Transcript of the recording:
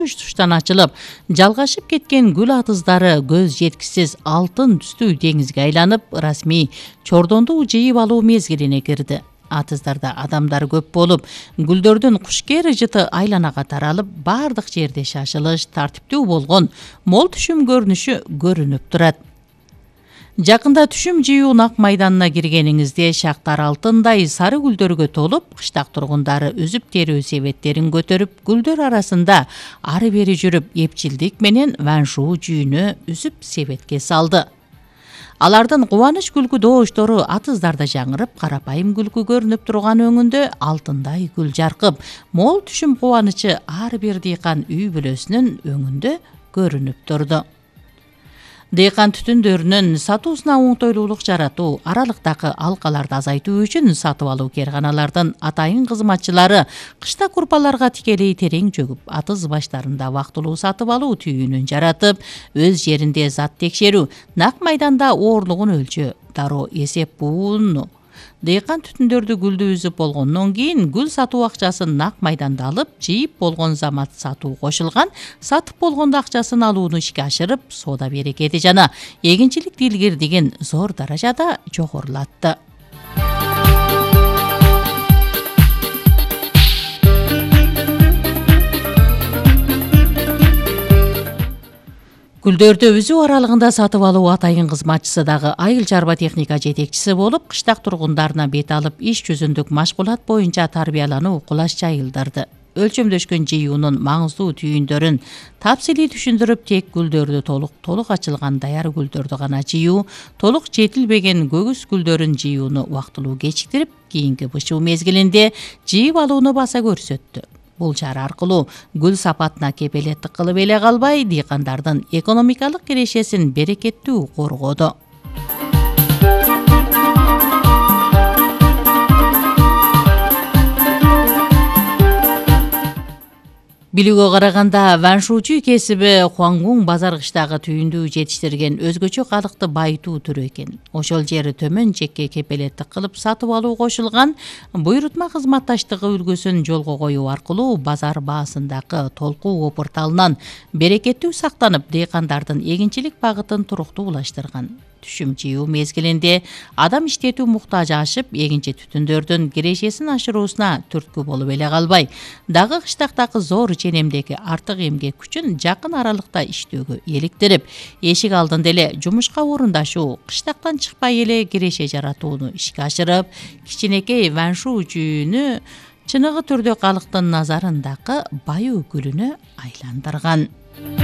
учтан ачылып, жалгашып кеткен гүл атыздары көз жеткисиз алтын түстүү деңизге айланып, расмий чордонду жыйып алуу мезгилине кирди. Атыздарда адамдар көп болуп, гүлдөрдүн кушкер жыты айланага таралып, бардык жерде шашылыш, тартиптүү болгон мол түшүм көрүнүшү көрүнүп турат. Жакында түшүм жыюу нак майданына киргениңизде шактар алтындай сары гүлдөргө толуп, кыштак тургундары үзүп терүү себеттерин көтөрүп, гүлдөр арасында ары бери жүрүп, эпчилдик менен ваншуу жүйүнө үзүп себетке салды. Алардын кубаныч күлкү дооштору атыздарда жаңырып, карапайым күлкү көрүнүп турган өңүндө алтындай гүл жаркып, мол түшүм кубанычы ар бир дыйкан үй бүлөсүнүн өңүндө көрүнүп турду. Дыйкан түтүндөрүнүн сатуусуна оңтойлуулук жаратуу, аралыктагы алкаларды азайтуу үчүн сатып алуу керканалардын атайын кызматчылары кышта курпаларга тикелей терең жөгүп, атыз баштарында вактылуу сатып алуу түйүнүн жаратып, өз жеринде зат текшерүү, нак майданда оорлугун өлчөө, дароо эсеп бууну, дыйкан түтүндөрдү гүлдү үзүп болгондон кийин гүл сатуу акчасын нак майданда алып, жыйып болгон замат сатуу кошулган, сатып болгондо акчасын алууну ишке ашырып, соода берекети жана эгинчилик дилгирдигин зор даражада жогорулатты. Гүлдөрдү үзүү аралыгында сатып алуу атайын кызматчысы дагы айыл чарба техника жетекчиси болуп, кыштак тургундарына бет алып, иш жүзүндүк машгулат боюнча тарбиялануу кулаш жайылдырды. Өлчөмдөшкөн жыюунун маңыздуу түйүндөрүн тапсилий түшүндүрүп, тек гүлдөрдү толук ачылган даяр гүлдөрдү гана жыюу, толук жетилбеген көгүс гүлдөрүн жыюуну убактылуу кечиктирип, кийинки бышуу мезгилинде жыйып алууну баса көрсөттү. Бул чара аркылуу гүл сапатына кепелеттик кылып эле калбай, дыйкандардын экономикалык кирешесин берекеттүү коргоду. Билүүгө караганда, ваншуучу кесиби Хуангун базар кыштагы түйүндү жетиштирген өзгөчө калыкты байытуу түрү экен. Ошол жери төмөн чекке кепелеттик кылып сатып алуу кошулган, буйрутма кызматташтыгы үлгүсүн жолго коюу аркылуу базар баасындагы толкуу опурталынан берекеттүү сактанып, дыйкандардын эгинчилик багытын туруктуулаштырган. Түшүм жыюу мезгилинде адам иштетүү муктажы ашып, эгинчи түтүндөрдүн кирешесин ашыруусуна түрткү болуп эле калбай, дагы кыштактагы зор ченемдеги артык эмгек күчүн жакын аралыкта иштөөгө иликтирип, эшик алдында эле жумушка орундашуу, кыштактан чыкпай эле киреше жаратууну ишке ашырып, кичинекей ваншуу жүйүнү чыныгы түрдө калктын назарындагы баюу гүлүнө айландырган.